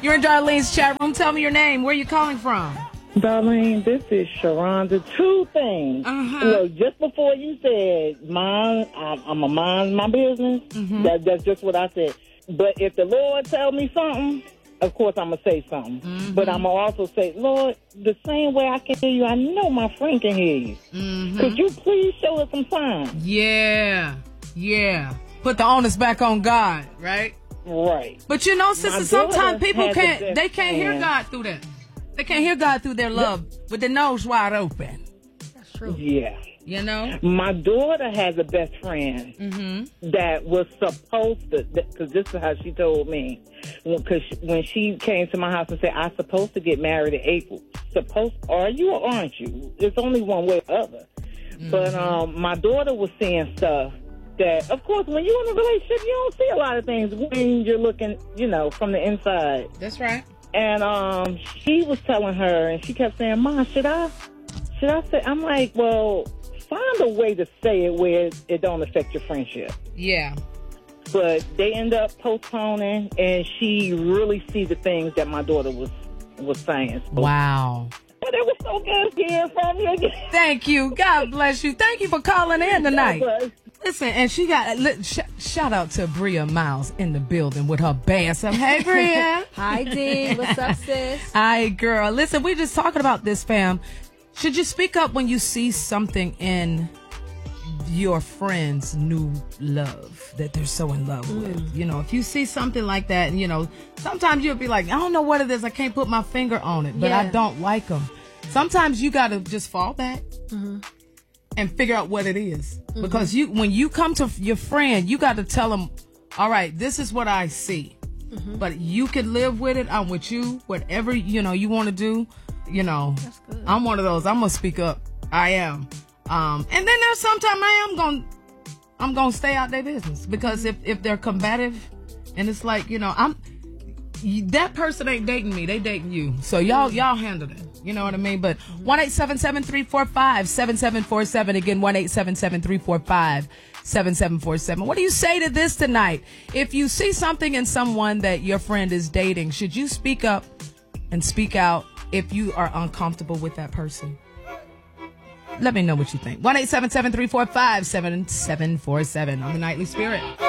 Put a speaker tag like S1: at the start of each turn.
S1: You're in Darlene's chat room. Tell me your name. Where are you calling from?
S2: Darlene, this is Sharonda. Two things. Look, just before you said, I'm a mind my business. That's just what I said. But if the Lord tell me something, of course I'm going to say something. But I'm going to also say, Lord, the same way I can hear you, I know my friend can hear you. Could you please show us some signs?
S1: Yeah. Put the onus back on God, right?
S2: Right.
S1: But you know, sister, sometimes people can't hear God through that. They can't hear God through their love with their nose wide open.
S3: That's true.
S2: Yeah.
S1: You know?
S2: My daughter has a best friend that was supposed to, because this is how she told me, because when she came to my house and said, I'm supposed to get married in April. Are you or aren't you? It's only one way or the other. But my daughter was seeing stuff that, of course, when you're in a relationship, you don't see a lot of things when you're looking, from the inside.
S1: That's right.
S2: And she was telling her, and she kept saying, Mom, should I say? I'm like, well, find a way to say it where it don't affect your friendship.
S1: Yeah.
S2: But they end up postponing, and she really sees the things that my daughter was saying. So,
S1: wow.
S2: But it was so good hearing from you again.
S1: Thank you. God bless you. Thank you for calling in tonight. Listen, and she got shout out to Bria Miles in the building with her band. So, hey, Bria.
S3: Hi, D. What's up, sis?
S1: Hi, girl. Listen, we're just talking about this, fam. Should you speak up when you see something in your friend's new love that they're so in love with? You know, if you see something like that, and, sometimes you'll be like, I don't know what it is. I can't put my finger on it, but I don't like them. Sometimes you got to just fall back and figure out what it is. Because when you come to your friend, you got to tell them, all right, this is what I see. But you can live with it. I'm with you. Whatever, you want to do,
S3: That's good.
S1: I'm one of those. I'm going to speak up. I am. And then there's sometimes I'm going to stay out their business. Because if they're combative and it's like, that person ain't dating me. They dating you. So y'all handle it. You know what I mean? But 1-877-345-7747. Again, 1-877-345-7747. What do you say to this tonight? If you see something in someone that your friend is dating, should you speak up and speak out if you are uncomfortable with that person? Let me know what you think. 1-877-345-7747 on the Nightly Spirit.